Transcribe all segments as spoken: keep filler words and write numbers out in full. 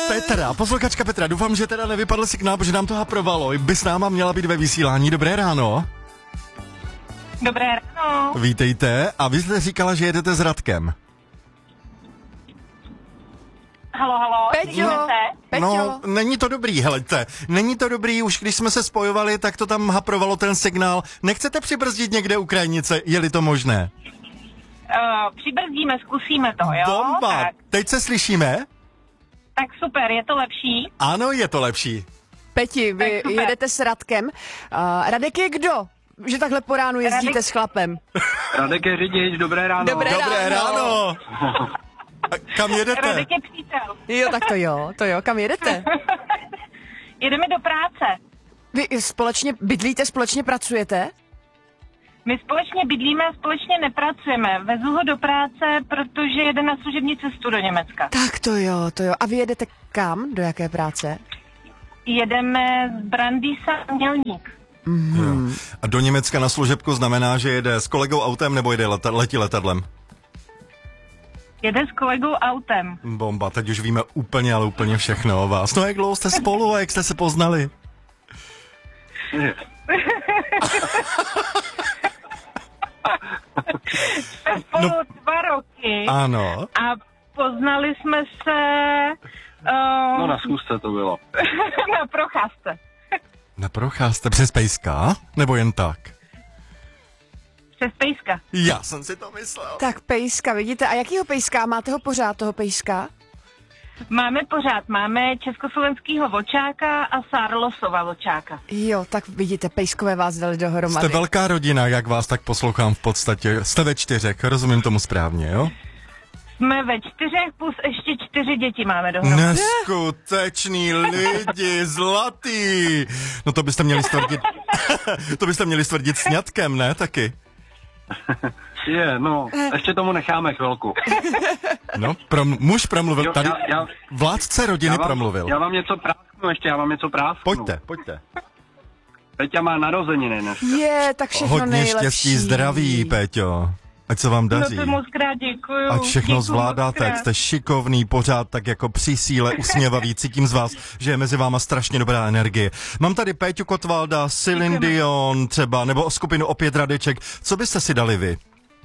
Petra, posluchačka Petra, doufám, že teda nevypadl signál, protože nám to haprovalo. By s náma měla být ve vysílání. Dobré ráno. Dobré ráno. Vítejte. A vy jste říkala, že jedete s Radkem. Halo, halo. Peťo, Peťo. No, není to dobrý, helejte. Není to dobrý, už když jsme se spojovali, tak to tam haprovalo ten signál. Nechcete přibrzdit někde u krajnice, je-li to možné? Uh, přibrzdíme, zkusíme to, jo? Bomba. Tak, Teď se slyšíme? tak super, je to lepší? Ano, je to lepší. Peti, vy Tak super. jedete s Radkem. Uh, Radek je kdo? Že takhle po ránu jezdíte Radek- s chlapem. Radek je řidič, dobré ráno. Dobré Dobré ráno. ráno. A kam jedete? Radek je přítel. Jo, tak to jo, to jo. Kam jedete? Jedeme do práce. Vy společně bydlíte, společně pracujete? My společně bydlíme a společně nepracujeme. Vezu ho do práce, protože jede na služební cestu do Německa. Tak to jo, to jo. A vy jedete kam? Do jaké práce? Jedeme z Brandýsa Mělník. Jo. A do Německa na služebku znamená, že jede s kolegou autem nebo jede leta, letí letadlem? Jede s kolegou autem. Bomba, teď už víme úplně, ale úplně všechno o vás. No jak dlouho jste spolu a jak jste se poznali? Jsme spolu no. dva roky Ano. a poznali jsme se uh, No na schůzce to bylo. na procházce. Na procházce přes pejska? Nebo jen tak? Přes pejska. Já jsem si to myslel. Tak pejska, vidíte. A jakýho pejska? Máte ho pořád, toho pejska? Máme pořád, máme československýho vlčáka a Sarlosova vlčáka. Jo, tak vidíte, pejskové vás dali dohromady. Jste velká rodina, jak vás tak poslouchám v podstatě. Jste ve čtyřech, rozumím tomu správně, jo? Jsme ve čtyřech plus ještě čtyři děti máme dohromady. Neskutečný lidi, zlatý. No to byste měli stvrdit, to byste měli stvrdit sňatkem, ne, taky? Je, no, ještě tomu necháme chvilku. No, prom, muž promluvil, Jo, tady já- já- vládce rodiny Já vám, promluvil. já vám něco prásknu ještě, já vám něco prásknu. Pojďte, pojďte. Peťa má narozeniny dneska. Je, tak všechno Hodně nejlepší. štěstí, zdraví, Péťo. Ať se vám No daří. to moc krát děkuju. Ať všechno Děkuju zvládáte, moc ať krát. jste šikovný, pořád tak jako při síle, usměvavý, cítím z vás, že je mezi váma strašně dobrá energie. Mám tady Péťu Kotvalda, Celine Dion třeba, nebo skupinu Opět Radeček. Co byste si dali vy?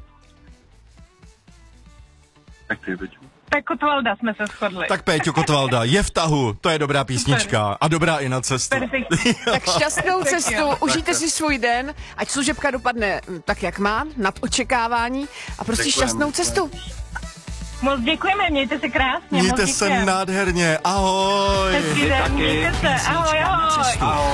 Tak ty, Peťo. Tak Kotvalda jsme se shodli. Tak Péťu Kotvalda, je v tahu, to je dobrá písnička a dobrá i na cestu. Perfektní. Tak šťastnou Tak cestu, jo. užijte si svůj den, ať služebka dopadne mm, tak, jak má, nad očekávání a prostě Děkujeme. šťastnou cestu. Moc děkujeme, mějte se krásně. Mějte moc se děkujeme. nádherně, ahoj. Hezký den, taky. mějte se, ahoj, ahoj. Ahoj.